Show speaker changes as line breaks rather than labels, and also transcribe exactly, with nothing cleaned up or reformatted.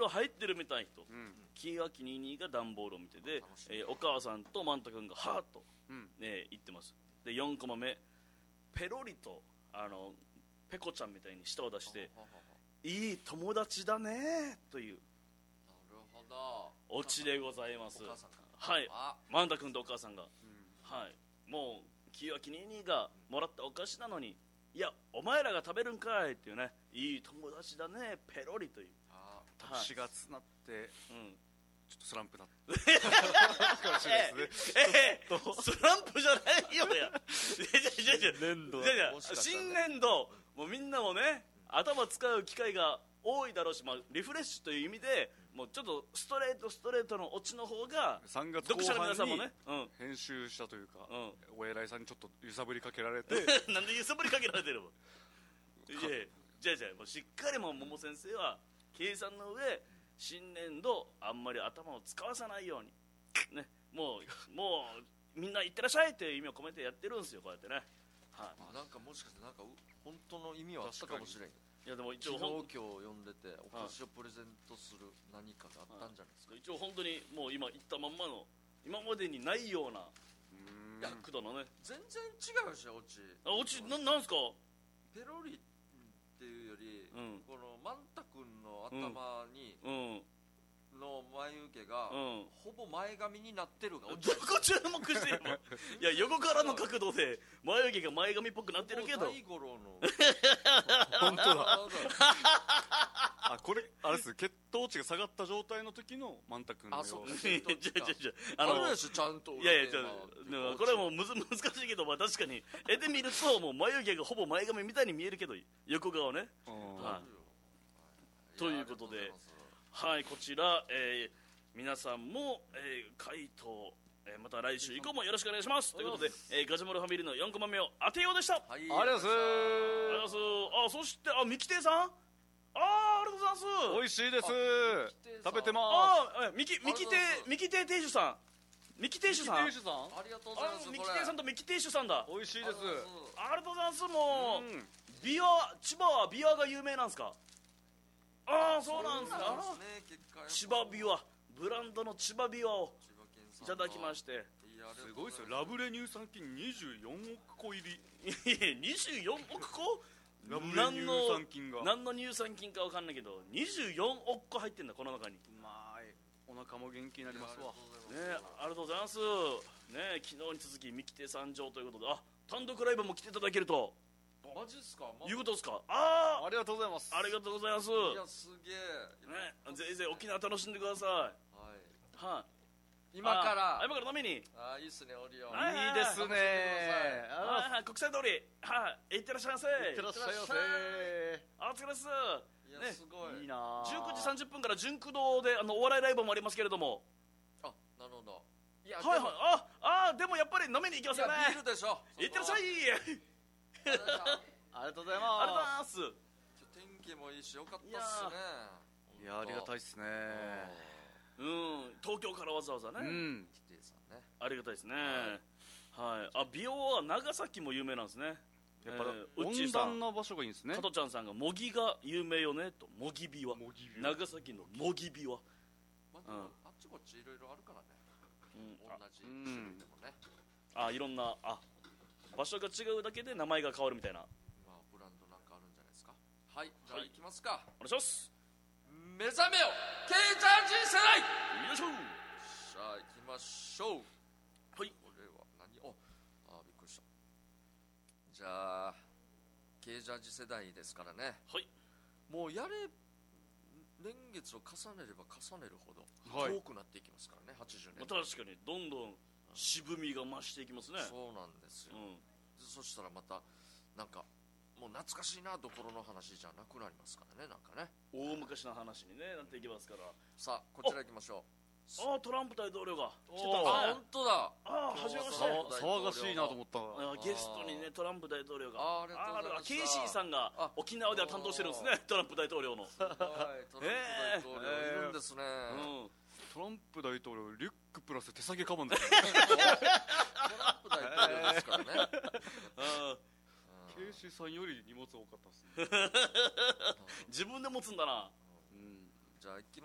が入ってるみたい人、
うん、
キワキニーニーが段ボールを見てで、えー、お母さんとマンタ君がハーと、
うん
ね、言ってます。でよんコマ目、ペロリとあのペコちゃんみたいに舌を出していい友達だねという
なるほど
オチでございます。
お母さんが
はい
あ
マンタ君とお母さんが、
うん、
はいもうキワキニーニーがもらったお菓子なのに、いやお前らが食べるんかいっていうね、いい友達だねペロリという、
あ
はい
しがつなって
うん
ちょっとスランプだったかもしれないですね。
ええスランプじゃないよやいやいやいや
年度
いやいや
もしかしたらね
新年度もうみんなもね頭使う機会が多いだろうし、まあ、リフレッシュという意味でもうちょっとストレートストレートのオチの方が
さんがつ
読者の皆さんも
後
ね、うん
半に編集したというか、
うん
お偉いさんにちょっと揺さぶりかけられて
なんで揺さぶりかけられてるの。いやいやじゃあじゃあもうしっかりもう桃先生は計算の上新年度あんまり頭を使わさないようにね、もうもうみんな行ってらっしゃいっていう意味を込めてやってるんですよ、こうやってね。はい
あなんかもしかしてなんかう本当の意味はあったかもしれんよ。
いやでも一応
昨日
ほん
今日呼んでてお菓子をプレゼントする何かがあったんじゃないですか。
一応本当にもう今言ったまんまの今までにないような
うん
角度のね、
全然違うしオチ
あオチななんすか。
ペロリっていうより、
うん
このマンタ君の頭に、
うん
の眉毛が、
うん
ほぼ前髪になってるが
どこ注目してるの。いや横からの角度で眉毛が前髪っぽくなってるけど、
大五郎の
本当だあこれあれです血糖値が下がった状態の時のマンタ君の
あそう
よ
いやいやいやいやあ
あ
の
るでしょちゃんと
いやいやちょこれはもうむず難しいけど、まあ、確かに絵で見るともう眉毛がほぼ前髪みたいに見えるけど横顔ね。
うん
はいということではいこちら、えー、皆さんも、えー、回答、えー、また来週以降もよろしくお願いしますということで、えー、ガジュマルファミリーのよんコマ目を当てようでした。
はい
ありがとうござい
ありがとうございます。あそしてあミキテイさんあーありがとうございます。
ます美味しいです
あ
食べてま
あーえミキミキテ
ありがとうございます
イミキテイ亭主さんミキテイ
す
主さん
店主さん
ありがとうございます。
あミキテイさんとミキテイ主さんだ。
美味しいです
ありがとうございます。もう、
うん
ビア千葉はビアが有名なんですか。ああそうなんですか。
ね結果
千葉ビワブランドの千葉ビワを
千葉県産
いただきまして、
いやありがとう
すごいですよラブレ乳酸菌にじゅうよんおくこ入り
いやにじゅうよんおくこ
ラブレ乳
何の
酸菌が
何の乳酸菌かわかんないけどにじゅうよんおくこ入ってんだこの中にね。
うまいお腹も元気になりますわ
ありがとうございますね。昨日に続き三木手参上ということで、あ単独ライブも来ていただけると
マジっすか、ま
いうことですか。あ
ありがとうございます
あありがとうございます
いやすげえ、
ね、ぜひぜひ沖縄楽しんでください。
はい
はい
今から
あ今から飲みに
あいいっすねオリオン
はい
いいですね
はいはい国際通りはい行ってらっしゃいませ。
いってらっしゃいませ
あお疲れです。
いや
ね
すごい
いいな
じゅうくじさんじゅっぷんから純駆動であのお笑いライブもありますけれども、
あなるほどいや
はいはい
でも
ああでもやっぱり飲みに行きますよね。
いやビールでしょ
行ってらっしゃい。
ありがとうござい
ありがとうござい
ま
ます。
天気もいいしよかったっすね
すいやありがたいっすね
うん東京からわざわざね、
うん
キティさんね
ありがたいですね。はいあ美容は長崎も有名なんですね。
やっぱ
えーウッチー
温
さん
暖な場所がいいんですね
加トちゃんさんが模擬が有名よねと。模擬美は
模擬美は
長崎の模擬美は、
まあでもあっちこっちいろいろあるからね
うん、
同じ種類でもね
あいろんなあ場所が違うだけで名前が変わるみたいな。
まあブランドなんかあるんじゃないですか。はいじゃあ行きますか。
お願いします。
目覚めよケイジャージ世代
よいしょ。
さあ行きましょう。
はい
これは何おあびっくりした。じゃあケイジャージ世代ですからね
はい
もうやれ年月を重ねれば重ねるほど
はい
遠くなっていきますからねはちじゅうねん
確かにどんどん渋みが増していきますね。
そうなんですよ、
うん
そしたらまたなんかもう懐かしいなどころの話じゃなくなりますからねなんかね。
大昔の話に、ね、なっていきますから。
さあこちら行きましょう。
ああトランプ大統領が来てたん
おー
ですね。
あ本当だ
ああはじめまして。
そう
騒がしいなと思った
あゲストにねトランプ大統領が
あーありがとうございました
ケイシーさんが
あ
沖縄では担当してるんですねトランプ大統領の。
はいトランプ大統領いるんですね、
うん
トランプ大統領リュックプラス手提げカバンだ
トランプ大統領ですからね
あ
ケイシーさんより荷物多かったっすね
ー自分で持つんだな。
うん
じゃあ行き